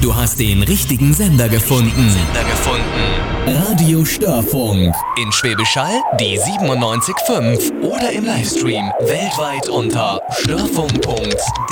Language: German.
Du hast den richtigen Sender gefunden. Radio Störfunk. In Schwäbisch Hall die 97.5 oder im Livestream weltweit unter störfunk.de.